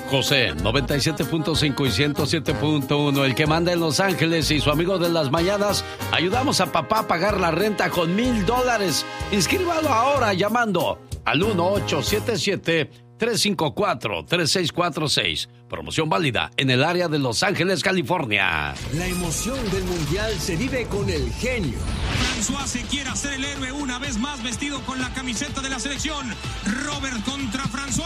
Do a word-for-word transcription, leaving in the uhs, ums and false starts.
José, noventa y siete punto cinco y ciento siete punto uno, el que manda en Los Ángeles, y su amigo de las mañanas. Ayudamos a papá a pagar la renta con mil dólares. Inscríbalo ahora llamando al uno ocho siete siete, tres cinco cuatro, tres seis cuatro seis. Promoción válida en el área de Los Ángeles, California. La emoción del mundial se vive con el genio. François se quiere hacer el héroe una vez más, vestido con la camiseta de la selección. Robert contra François.